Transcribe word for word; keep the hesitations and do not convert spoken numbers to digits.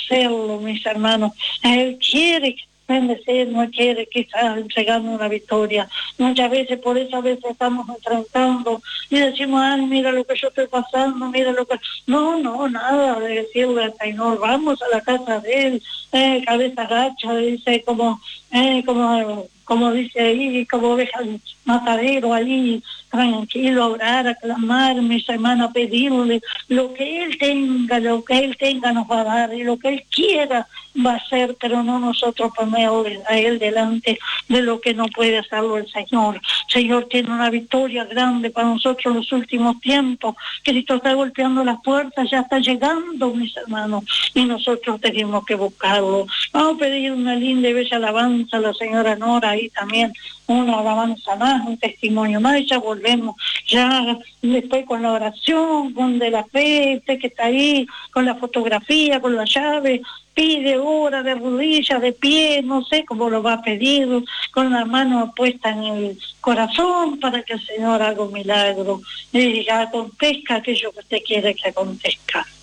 hacerlo, mis hermanos. Él quiere bendecir, no quiere quizás entregarnos una victoria. Muchas veces, por eso a veces estamos enfrentando y decimos, ay, mira lo que yo estoy pasando, mira lo que... No, no, nada de decirle al Señor, vamos a la casa de Él, eh, cabeza gacha, dice, como, eh, como, como dice ahí, como oveja al matadero, allí, tranquilo, a orar, a clamar, mis hermanos, a pedirle lo que Él tenga, lo que Él tenga nos va a dar, y lo que Él quiera va a hacer, pero no nosotros poner a Él delante de lo que no puede hacerlo el Señor. Señor tiene una victoria grande para nosotros en los últimos tiempos. Cristo está golpeando las puertas, ya está llegando, mis hermanos, y nosotros tenemos que buscarlo. Vamos a pedir una linda y bella alabanza a la señora Nora, ahí también una alabanza más, un testimonio más, y ya volvemos, ya después con la oración, con de la fe, usted que está ahí, con la fotografía, con la llave, pide, ora de rodillas, de pie, no sé cómo lo va a pedir, con la mano puesta en el corazón para que el Señor haga un milagro y acontezca aquello que usted quiere que acontezca.